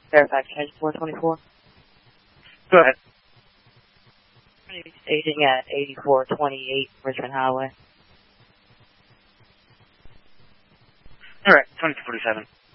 Fairfax Transit 424. Go ahead. Staging at 8428 Richmond Highway. All right, 2247.